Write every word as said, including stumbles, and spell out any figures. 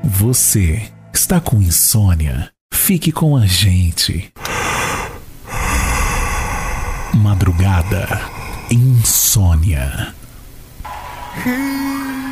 Você está com insônia? Fique com a gente. Madrugada Insônia.